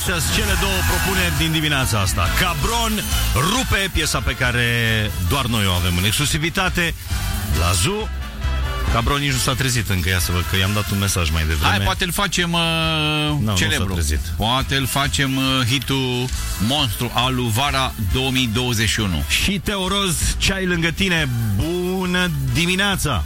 Astea sunt cele două propuneri din dimineața asta. Cabron rupe, piesa pe care doar noi o avem în exclusivitate la Zoo. Cabron nici nu s-a trezit încă, ia să văd că i-am dat un mesaj mai devreme. Hai, poate îl facem celebru. Poate îl facem hitul monstru al lui Vara 2021. Și Teo Roz, ce ai lângă tine? Bună dimineața!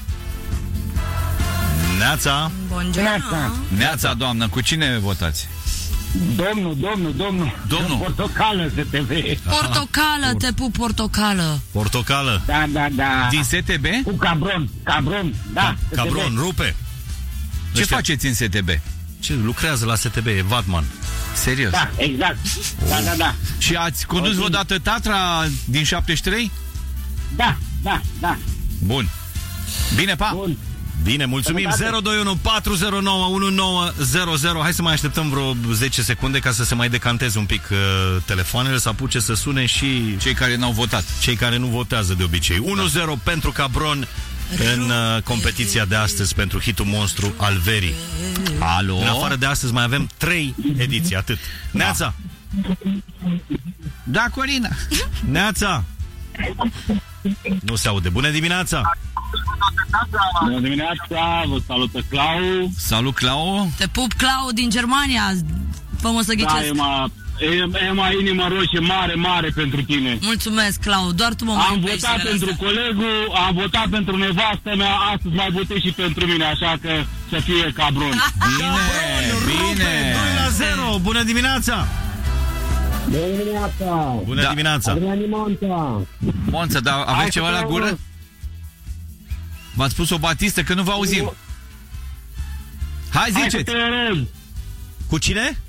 Neața! Neața! Neața, doamnă, cu cine votați? Domnul. Portocală STB. Portocală, te pup, portocală. Portocală? Da. Din STB? Cu Cabron, da. Cabron, rupe. Ce faceți în STB? Ce lucrează la STB, e Vatman. Serios? Da, exact. Da. Și ați condus vreodată Tatra din 73? Da. Bun. Bine, pa! Bun. Bine, mulțumim. 021 409 1900. Hai să mai așteptăm vreo 10 secunde ca să se mai decanteze un pic telefoanele, să apuce să sune și cei care n-au votat. Cei care nu votează de obicei. 1-0 pentru Cabron în competiția de astăzi pentru hitul monstru al verii. Alo? În afară de astăzi mai avem 3 ediții, atât. Neața! Da, Corina! Neața! Nu se aude. Bună dimineața! Bună dimineața, vă salută Clau. Salut, Clau. Te pup, Clau, din Germania. Fă-mă să ghicesc. Da, e mai inimă roșie mare pentru tine. Mulțumesc, Clau, doar tu mă mai Am votat pentru colegul, am votat pentru nevastă mea, astăzi mai votez și pentru mine, așa că să fie Cabron. Bine. 2-0. Bună dimineața! Bună dimineața! Monța, dar aveți ceva la gură? V-ați spus o batistă că nu vă auzim. Hai, ziceți! Cu cine?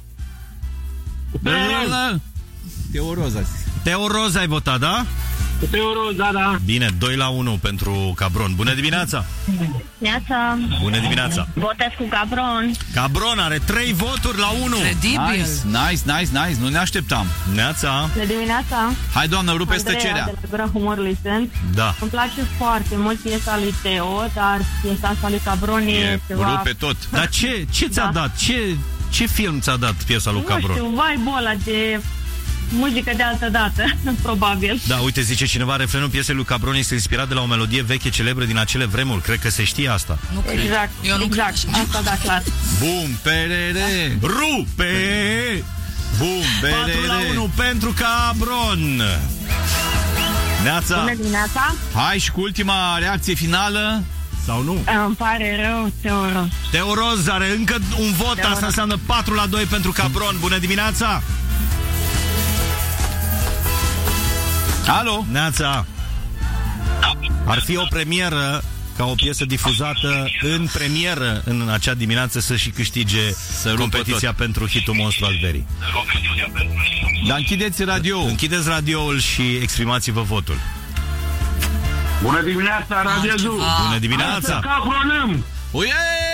Teo Roz. Teo Roz ai votat, da? Cu Teo Roz, da. Bine, 2-1 pentru Cabron. Bună dimineața! Neața. Bună dimineața! Votez cu Cabron. Cabron are 3 voturi la 1. Incredibil. Nice. Nu ne așteptam. Neața! Bună dimineața. Hai, doamnă, rupeți tăcerea. Andreea, de la Gura Humorului sunt. Da. Îmi place foarte mult piesa lui Teo, dar piesa asta lui Cabron e ceva... rupe tot. Dar ce ți-a dat? Ce film ți-a dat piesa lui Cabron? Nu știu, vibe-ul ăla de muzică de altă dată, probabil. Da, uite, zice cineva, refrenul piesei lui Cabron este inspirat de la o melodie veche, celebră din acele vremuri. Cred că se știe asta. Nu cred. Exact, Eu nu exact. cred. Asta da, clar. Bum, perere. Rupe! Bum, perere. 4-1 pentru Cabron. Neața! Bună dimineața. Hai și cu ultima reacție finală. Sau nu? Îmi pare rău, Teo Roz. Teo Roz are încă un vot, asta înseamnă 4-2 pentru Cabron. Bună dimineața! Alo? Neața! Ar fi o premieră ca o piesă difuzată în premieră în acea dimineață să și câștige competiția pentru hitul monstru al verii. Dar închideți radio. Închideți radioul și exprimați-vă votul. Bună dimineața, Radio Zoo. Bună dimineața! Cabronăm! Uie!